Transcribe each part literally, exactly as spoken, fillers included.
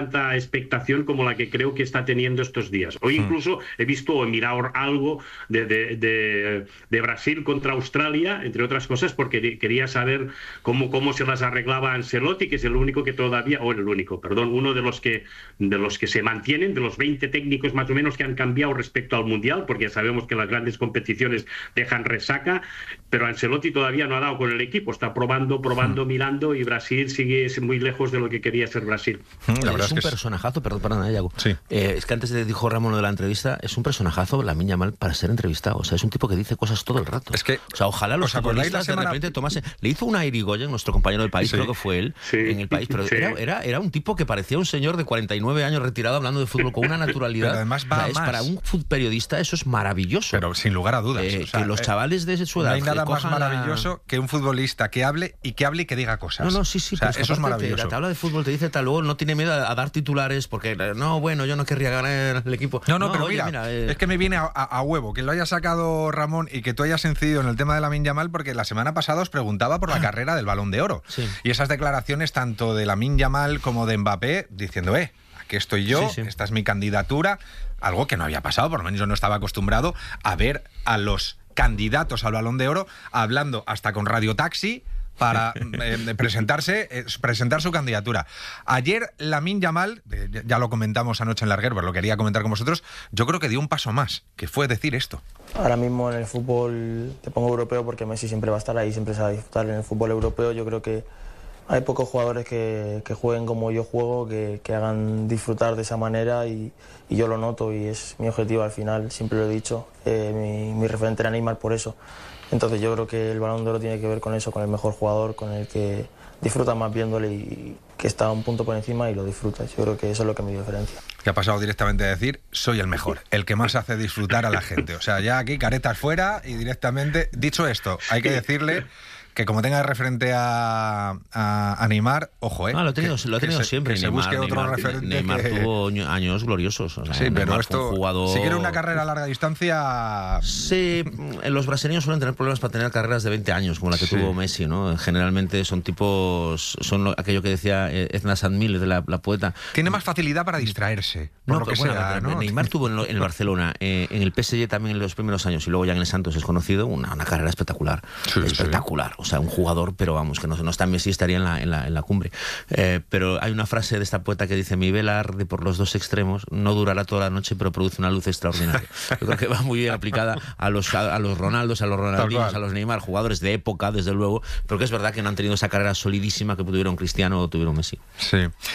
tanta expectación como la que creo que está teniendo estos días. Hoy incluso he visto o he mirado algo de, de, de, de Brasil contra Australia, entre otras cosas, porque quería saber cómo, cómo se las arreglaba Ancelotti, que es el único que todavía, o el único, perdón, uno de los que de los que se mantienen, de los veinte técnicos más o menos que han cambiado respecto al Mundial, porque ya sabemos que las grandes competiciones dejan resaca, pero Ancelotti todavía no ha dado con el equipo, está probando, probando, mirando, y Brasil sigue muy lejos de lo que quería ser Brasil. La verdad es un es que personajazo, perdón, perdón, ¿eh, Yago? Sí. Eh, es que antes de dijo Ramón lo de la entrevista, es un personajazo Lamine Yamal para ser entrevistado. O sea, es un tipo que dice cosas todo el rato. Es que, o sea, ojalá los futbolistas semana... de repente tomasen... Le hizo una a Irigoyen, nuestro compañero del país, sí. creo que fue él, sí. en el país, pero sí. era, era, era un tipo que parecía un señor de cuarenta y nueve años retirado hablando de fútbol con una naturalidad. Pero además va o sea, es más. Para un periodista eso es maravilloso. Pero sin lugar a dudas. Eh, o sea, que los chavales de su edad... No hay nada más la... maravilloso que un futbolista que hable y que hable y que diga cosas. No, no, sí, sí. O sea, pero es eso es maravilloso. Te, la tabla de fútbol te dice tal, luego no tiene miedo a, a dar titulares porque, no, bueno, yo no querría ganar el equipo. No, no, no pero oye, mira, mira eh... es que me viene a, a, a huevo que lo haya sacado Ramón y que tú hayas incidido en el tema de Lamine Yamal, porque la semana pasada os preguntaba por la ah. carrera del Balón de Oro. Sí. Y esas declaraciones tanto de Lamine Yamal como de Mbappé diciendo, eh, aquí estoy yo, sí, sí. esta es mi candidatura, algo que no había pasado, por lo menos yo no estaba acostumbrado a ver a los candidatos al Balón de Oro hablando hasta con Radio Taxi para eh, presentarse, eh, presentar su candidatura. Ayer Lamine Yamal, eh, ya lo comentamos anoche en Larguer, lo quería comentar con vosotros, yo creo que dio un paso más, que fue decir esto. Ahora mismo en el fútbol te pongo europeo porque Messi siempre va a estar ahí, siempre se va a disfrutar. En el fútbol europeo yo creo que hay pocos jugadores que, que jueguen como yo juego, que, que hagan disfrutar de esa manera, y, y yo lo noto y es mi objetivo al final, siempre lo he dicho, eh, mi, mi referente era Neymar por eso. Entonces yo creo que el Balón de Oro tiene que ver con eso, con el mejor jugador, con el que disfruta más viéndole y que está un punto por encima y lo disfruta. Yo creo que eso es lo que me diferencia. Que ha pasado directamente a decir, soy el mejor, el que más hace disfrutar a la gente. O sea, ya aquí caretas fuera y directamente... Dicho esto, hay que decirle... que como tenga de referente a, a, a Neymar, ojo, ¿eh? Ah, lo he tenido, que, lo he tenido que siempre. Se, que Neymar, se busque otro Neymar, referente. Neymar que... tuvo años gloriosos. O sea, sí, Neymar pero esto, jugador... si quiere una carrera a larga distancia... Sí, los brasileños suelen tener problemas para tener carreras de veinte años, como la que sí. tuvo Messi, ¿no? Generalmente son tipos... Son lo, aquello que decía Edna Sandmil, de la, la poeta. Tiene más facilidad para distraerse, por no, lo que bueno, sea, ¿no? Neymar tuvo en, en el Barcelona, eh, en el P S G también en los primeros años, y luego ya en el Santos es conocido, una, una carrera espectacular. Sí, espectacular. Sí. O sea, un jugador, pero vamos, que no, no está Messi, estaría en la, en la, en la cumbre. Eh, pero hay una frase de esta poeta que dice: mi vela arde por los dos extremos, no durará toda la noche, pero produce una luz extraordinaria. Yo creo que va muy bien aplicada a los, a, a los Ronaldos, a los Ronaldinhos, a los Neymar, jugadores de época, desde luego, pero que es verdad que no han tenido esa carrera solidísima que tuvieron Cristiano o tuvieron Messi. Sí.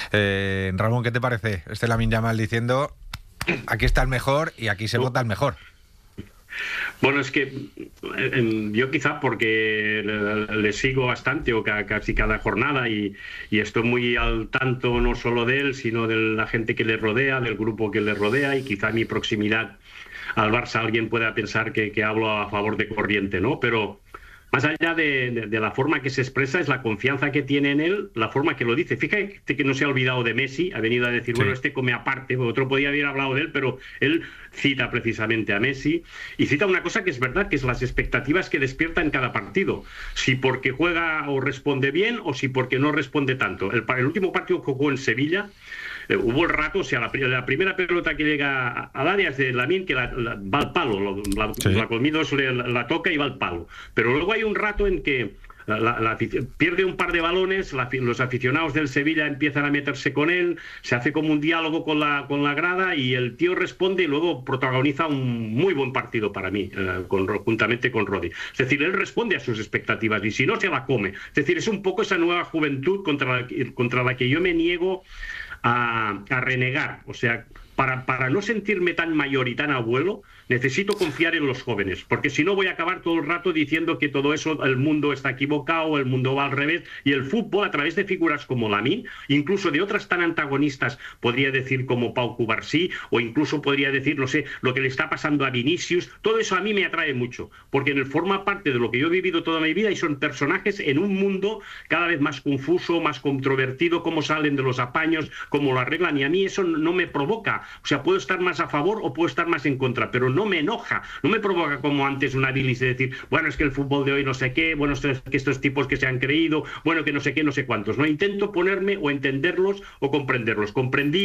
Eh, Ramón, ¿qué te parece? Este Lamine Yamal diciendo: aquí está el mejor y aquí se vota el mejor. Bueno, es que eh, yo quizá porque le, le sigo bastante o ca, casi cada jornada y, y estoy muy al tanto no solo de él, sino de la gente que le rodea, del grupo que le rodea, y quizá mi proximidad al Barça alguien pueda pensar que, que hablo a favor de corriente, ¿no? Pero más allá de, de, de la forma que se expresa, es la confianza que tiene en él, la forma que lo dice. Fíjate que no se ha olvidado de Messi, ha venido a decir, sí. bueno, este come aparte, otro podía haber hablado de él, pero él cita precisamente a Messi, y cita una cosa que es verdad, que es las expectativas que despierta en cada partido. Si porque juega o responde bien, o si porque no responde tanto. El, el último partido que jugó en Sevilla, Eh, hubo el rato, o sea, la, la primera pelota que llega al área es de Lamine, que la, la, va al palo, la, sí. la Colmidos le, la, la toca y va al palo. Pero luego hay un rato en que la, la, la, pierde un par de balones, la, los aficionados del Sevilla empiezan a meterse con él, se hace como un diálogo con la, con la grada, y el tío responde y luego protagoniza un muy buen partido para mí, eh, con, juntamente con Rodri. Es decir, él responde a sus expectativas y si no, se la come. Es decir, es un poco esa nueva juventud contra la, contra la que yo me niego A, a renegar. O sea, para, para no sentirme tan mayor y tan abuelo, necesito confiar en los jóvenes, porque si no voy a acabar todo el rato diciendo que todo eso, el mundo está equivocado, el mundo va al revés, y el fútbol, a través de figuras como Lamine, incluso de otras tan antagonistas, podría decir como Pau Cubarsí, o incluso podría decir, no sé, lo que le está pasando a Vinicius, todo eso a mí me atrae mucho, porque en el forma parte de lo que yo he vivido toda mi vida, y son personajes en un mundo cada vez más confuso, más controvertido, cómo salen de los apaños, cómo lo arreglan, y a mí eso no me provoca O sea, puedo estar más a favor o puedo estar más en contra, pero no me enoja, no me provoca como antes una bilis de decir, bueno, es que el fútbol de hoy no sé qué, bueno, es que estos tipos que se han creído, bueno, que no sé qué, no sé cuántos. No intento ponerme o entenderlos o comprenderlos. Comprendí